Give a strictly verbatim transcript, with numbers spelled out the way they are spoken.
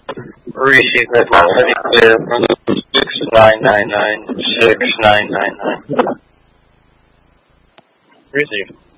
Receive that quality clear from six nine nine nine six nine nine nine. Receive.